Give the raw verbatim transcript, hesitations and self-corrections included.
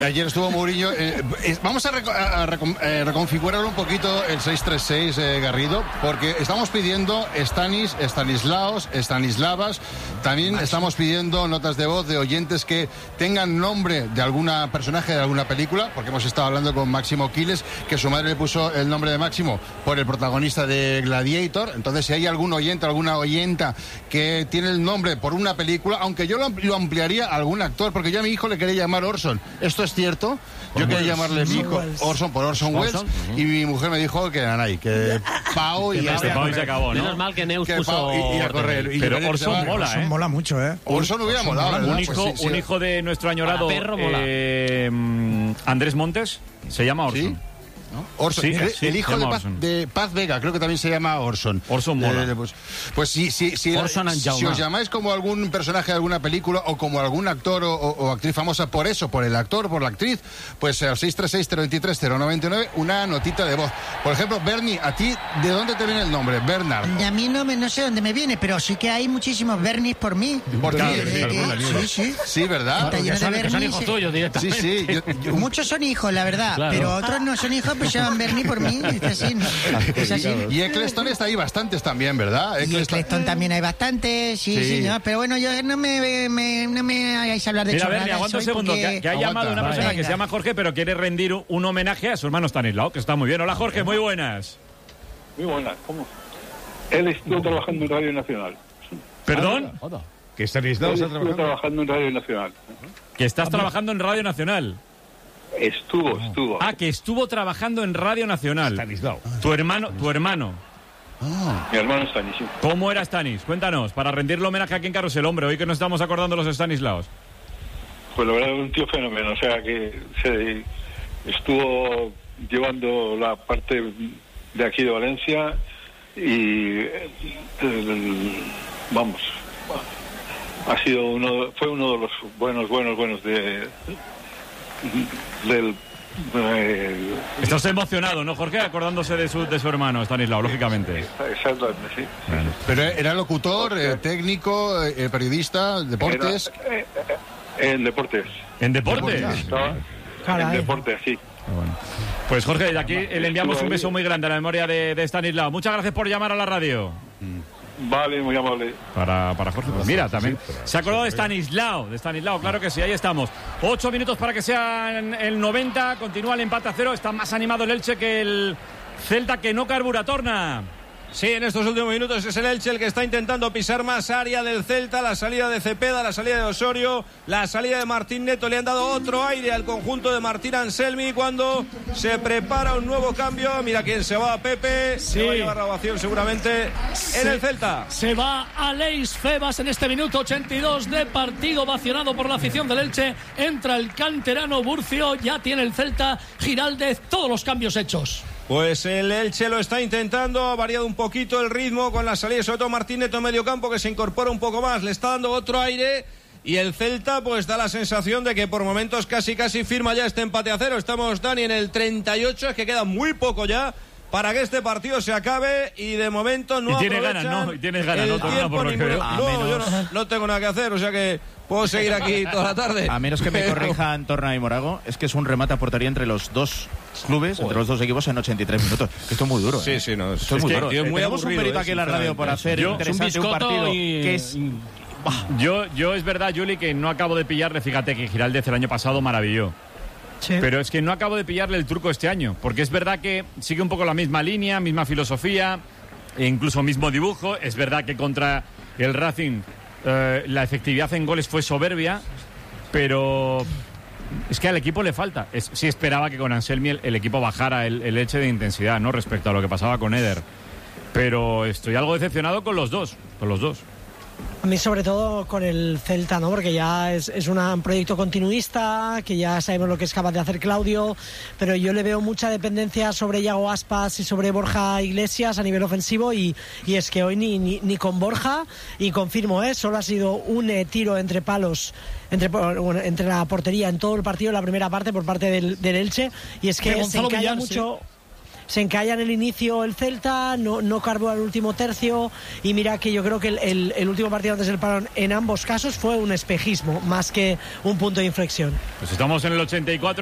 Ayer estuvo Mourinho. Eh, vamos a, reco a recon eh, reconfigurar un poquito el seis tres seis, eh, Garrido, porque estamos pidiendo Stanis, Stanislaos, Stanislavas. También estamos pidiendo notas de voz de oyentes que tengan nombre de alguna personaje de alguna película, porque hemos estado hablando con Máximo Quiles, que su madre le puso el nombre de Máximo por el protagonista de Gladiator. Entonces, si hay algún oyente, alguna oyenta que tiene el nombre por una película, aunque yo lo, lo ampliaría a algún actor, porque yo a mi hijo le quería llamar Orson. Esto es cierto. Yo quería llamarle a mi hijo Orson por Orson Welles, y mi mujer me dijo que Anay, que Pau y este Pau y se acabó, ¿no? Menos mal que Neus que puso y, y a correr. Pero Orson mola, Orson ¿eh? mola mucho, ¿eh? Orson hubiera molado, Un hijo, pues sí, sí. un hijo de nuestro añorado perro mola. eh, Andrés Montes se llama Orson. ¿Sí? ¿No? Orson, Sí, el, sí, el hijo se de llama Paz, Orson. de Paz Vega, creo que también se llama Orson. Orson mola. Eh, pues, pues sí, sí, sí, Orson and si Jaume. os llamáis como algún personaje de alguna película o como algún actor o, o, o actriz famosa por eso, por el actor, por la actriz, pues al seis tres seis, cero dos tres, cero nueve nueve, una notita de voz. Por ejemplo, Bernie, ¿a ti de dónde te viene el nombre? Bernard. A mí no, me, no sé dónde me viene, pero sí que hay muchísimos Bernis por mí. Por ti, Eh, eh, eh, eh, sí, sí. Sí, ¿verdad? Está lleno de Que son, que son Bernis, hijos eh. tuyos Sí, directamente. sí. Yo, yo- Muchos son hijos, la verdad, Claro. pero otros no son hijos, pues se llaman Bernie por mí. Es así, ¿no? Es así. y Eccleston está ahí bastantes también, ¿verdad? Y Eccleston- Eccleston también hay bastantes, sí, Sí. sí, no, pero bueno, yo no me, me- no me hagáis hablar de Mira, chorradas Bernie, aguanta un hoy segundo, porque- que, que ha Aguanta. llamado una Vale. persona que Venga. se llama Jorge, pero quiere rendir un, un homenaje a su hermano Stanislao, que está muy bien. Hola, Jorge, muy buenas. Muy buena, ¿cómo? Él estuvo trabajando en Radio Nacional. ¿Perdón? Que Stanislao Él está estuvo trabajando. trabajando en Radio Nacional. Que estás trabajando en Radio Nacional. Estuvo, estuvo. Ah, que estuvo trabajando en Radio Nacional. Stanislao. Tu hermano, tu hermano. Mi hermano Stanis, sí. ¿Cómo era Stanis? Cuéntanos, para rendirle homenaje aquí en Carrusel, hombre, hoy que nos estamos acordando de los Stanislaos. Pues la verdad es un tío fenómeno. O sea que se estuvo llevando la parte de aquí de Valencia y eh, el- vamos, ha sido uno, fue uno de los buenos, buenos, buenos de del eh, Estás emocionado, ¿no, Jorge? Acordándose de su, de su hermano, Stanislao, lógicamente. exactamente, sí. Pero era locutor, eh, técnico, eh, periodista, deportes. Era, eh, eh, en deportes. ¿En deportes? Estaba en Caray. deportes, sí. Bueno. Pues Jorge, de aquí le enviamos un beso muy grande a la memoria de, de Stanislao. Muchas gracias por llamar a la radio. Vale, muy amable. Para, para Jorge, pues mira, también se ha acordado de Stanislao, de Stanislao, claro que sí, ahí estamos. Ocho minutos para que sean el noventa, continúa el empate a cero, está más animado el Elche que el Celta, que no carbura, Torna. Sí, en estos últimos minutos es el Elche el que está intentando pisar más área del Celta. La salida de Cepeda, la salida de Osorio, la salida de Martín Neto le han dado otro aire al conjunto de Martín Anselmi cuando se prepara un nuevo cambio. Mira quién se va, Pepe. Sí. Se va a llevar la ovación seguramente en el Celta. Se va Aleix Febas en este minuto ochenta y dos de partido, vacionado por la afición del Elche. Entra el canterano Burcio, ya tiene el Celta Giraldez, todos los cambios hechos. Pues el Elche lo está intentando, ha variado un poquito el ritmo con la salida, sobre todo Martín Neto en medio campo, que se incorpora un poco más, le está dando otro aire. Y el Celta pues da la sensación de que por momentos casi casi firma ya este empate a cero. Estamos, Dani, en el treinta y ocho, es que queda muy poco ya para que este partido se acabe y de momento no Y tiene aprovechan ganas, ¿no? Y tienes ganas, el ¿no? Torna, tiempo por lo que ninguno. veo. No, A yo no, no tengo nada que hacer, o sea que puedo seguir aquí toda la tarde. A menos que me Pero- corrijan Torna y Morago, es que es un remate a portería entre los dos clubes, entre los dos equipos en ochenta y tres minutos. Esto es muy duro. Sí, ¿eh? sí, no, es, Esto es es muy que duro. tío, es muy Tenemos un aburrido, mérito eh, aquí en la radio por hacer Yo- interesante un un partido biscotto y- que es... Yo, yo es verdad, Juli, que no acabo de pillarle, fíjate que Giraldez el año pasado maravilló. Sí. Pero es que no acabo de pillarle el truco este año, porque es verdad que sigue un poco la misma línea, misma filosofía, e incluso mismo dibujo. Es verdad que contra el Racing eh, la efectividad en goles fue soberbia, pero es que al equipo le falta. Es, sí esperaba que con Anselmi el, el equipo bajara el, el Elche de intensidad, ¿no? Respecto a lo que pasaba con Eder. Pero estoy algo decepcionado con los dos, con los dos. A mí sobre todo con el Celta, ¿no? Porque ya es, es una- un proyecto continuista, que ya sabemos lo que es capaz de hacer Claudio, pero yo le veo mucha dependencia sobre Iago Aspas y sobre Borja Iglesias a nivel ofensivo y, y es que hoy ni, ni, ni con Borja, y confirmo, ¿eh? Solo ha sido un eh, tiro entre palos, entre, bueno, entre la portería en todo el partido, en la primera parte por parte del, del Elche, y es De que se Gonzalo encalla Villar, mucho... se encalla en el inicio el Celta, no, no carbó al último tercio, y mira que yo creo que el, el, el último partido antes del parón en ambos casos fue un espejismo más que un punto de inflexión. Pues estamos en el ochenta y cuatro.